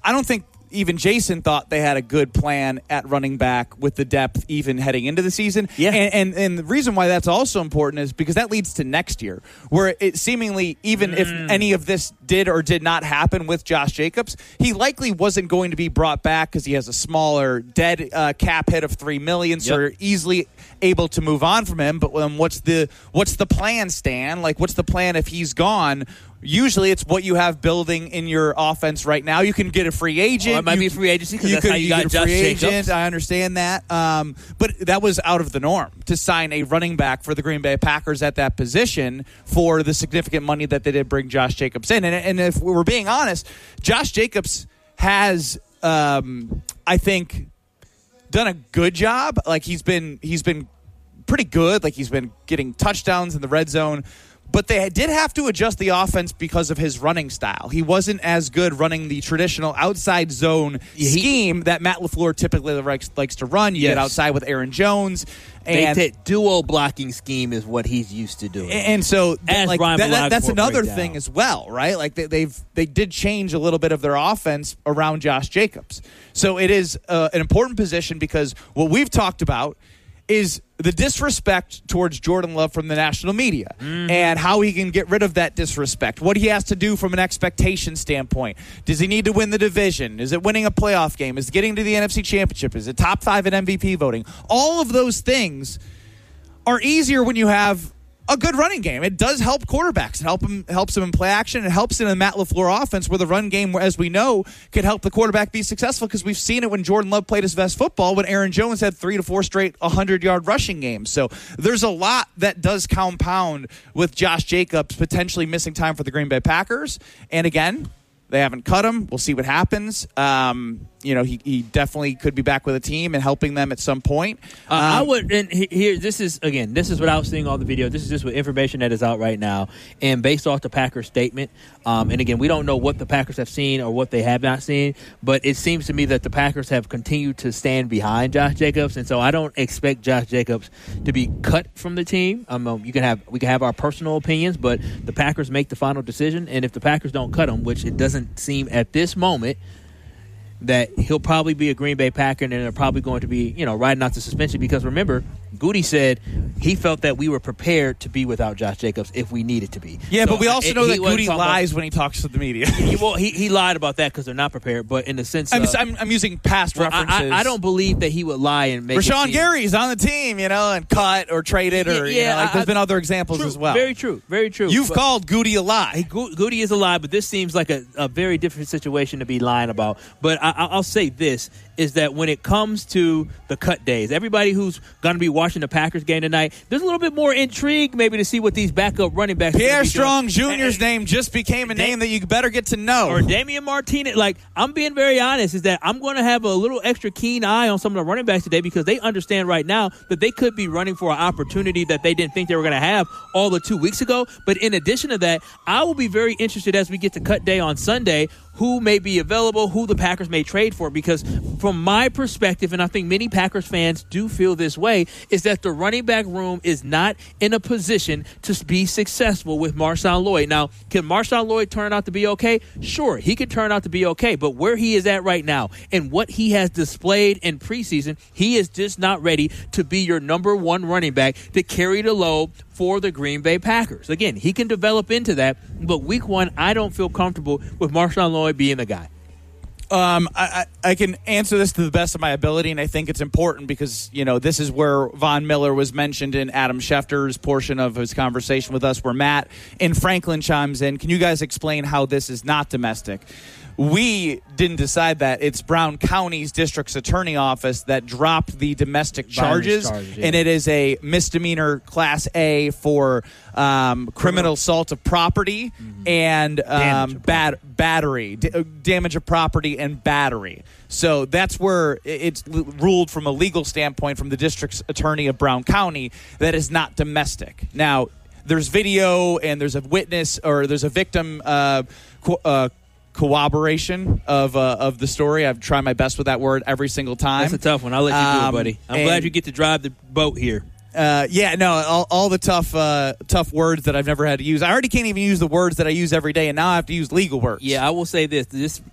I don't think even Jason thought they had a good plan at running back with the depth even heading into the season. Yeah. And the reason why that's also important is because that leads to next year, where it seemingly, even if any of this did or did not happen with Josh Jacobs, he likely wasn't going to be brought back because he has a smaller dead cap hit of $3 million, so you're easily able to move on from him. But what's the plan, Stan? Like, what's the plan if he's gone? Usually it's what you have building in your offense right now. You can get a free agent. It might be a free agency because that's how you got Josh Jacobs. I understand that. But that was out of the norm to sign a running back for the Green Bay Packers at that position for the significant money that they did bring Josh Jacobs in. And if we're being honest, Josh Jacobs has, I think, done a good job. Like, he's been pretty good. Like, he's been getting touchdowns in the red zone. But they did have to adjust the offense because of his running style. He wasn't as good running the traditional outside zone scheme that Matt LaFleur typically likes to run. You get outside with Aaron Jones. And duo blocking scheme is what he's used to doing. And so that's another down. thing as well, right? Like they did change a little bit of their offense around Josh Jacobs. So it is an important position because what we've talked about is the disrespect towards Jordan Love from the national media and how he can get rid of that disrespect, what he has to do from an expectation standpoint. Does he need to win the division? Is it winning a playoff game? Is it getting to the NFC Championship? Is it top 5 in MVP voting? All of those things are easier when you have a good running game. It does help quarterbacks. It helps them in play action. It helps in a Matt LaFleur offense where the run game, as we know, could help the quarterback be successful because we've seen it when Jordan Love played his best football when Aaron Jones had 3 to 4 straight 100-yard rushing games. So there's a lot that does compound with Josh Jacobs potentially missing time for the Green Bay Packers. And again, they haven't cut him. We'll see what happens. He definitely could be back with a team and helping them at some point. I would, and here, this is what I was seeing on the video. This is just what information that is out right now. And based off the Packers statement, and again, we don't know what the Packers have seen or what they have not seen, but it seems to me that the Packers have continued to stand behind Josh Jacobs. And so I don't expect Josh Jacobs to be cut from the team. We can have our personal opinions, but the Packers make the final decision. And if the Packers don't cut him, which it doesn't seem at this moment, that he'll probably be a Green Bay Packer and they're probably going to be, riding out the suspension because remember, Goody said he felt that we were prepared to be without Josh Jacobs if we needed to be. Yeah, so, but we also know that Goody lies when he talks to the media. He lied about that because they're not prepared, but in the sense I'm using past references. I don't believe that he would lie and make Rashawn Gary's on the team, and cut or traded there's been other examples as well. Very true, very true. You've called Goody a lie. Goody is a lie, but this seems like a very different situation to be lying about. But I'll say this, is that when it comes to the cut days, everybody who's going to be watching the Packers game tonight, there's a little bit more intrigue maybe to see what these backup running backs Pierre Strong Jr.'s name just became a name that you better get to know. Or Damian Martinez. Like, I'm being very honest, is that I'm going to have a little extra keen eye on some of the running backs today because they understand right now that they could be running for an opportunity that they didn't think they were going to have all the 2 weeks ago. But in addition to that, I will be very interested as we get to cut day on Sunday who may be available, who the Packers may trade for, because from my perspective, and I think many Packers fans do feel this way, is that the running back room is not in a position to be successful with Marshawn Lloyd. Now, can Marshawn Lloyd turn out to be okay? Sure, he could turn out to be okay, but where he is at right now and what he has displayed in preseason, he is just not ready to be your number one running back to carry the load for the Green Bay Packers. Again, he can develop into that, but week one, I don't feel comfortable with Marshawn Lloyd being the guy. I can answer this to the best of my ability, and I think it's important because, this is where Von Miller was mentioned in Adam Schefter's portion of his conversation with us, where Matt and Franklin chimes in. Can you guys explain how this is not domestic? We didn't decide that. It's Brown County's district's attorney office that dropped the domestic charges, and it is a misdemeanor Class A for criminal assault of property and battery, damage of property and battery. So that's where it's ruled from a legal standpoint from the district's attorney of Brown County that is not domestic. Now, there's video and there's a witness or there's a victim corroboration of the story. I've tried my best with that word every single time. That's a tough one. I'll let you do it, buddy. I'm glad you get to drive the boat here. All the tough words that I've never had to use. I already can't even use the words that I use every day, and now I have to use legal words. Yeah, I will say this